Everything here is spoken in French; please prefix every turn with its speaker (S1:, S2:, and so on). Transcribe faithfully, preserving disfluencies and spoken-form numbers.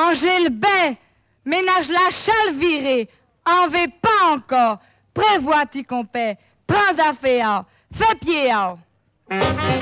S1: Rangez le bain, ménage la chale virée, en vais pas encore, prévois-tu qu'on paie, prends affaire, fais pied.